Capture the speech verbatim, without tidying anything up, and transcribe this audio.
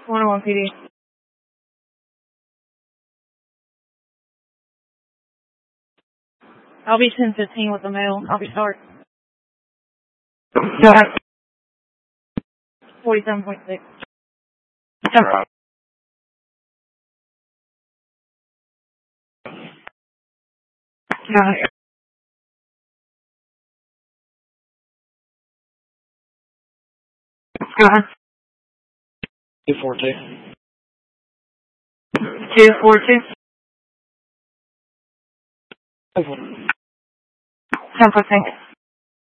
one oh one P D. I'll be ten fifteen with the mail. I'll be short. Go ahead. forty-seven point six. Right. Go ahead. Go ahead. two four two. two four two. ten fifteen.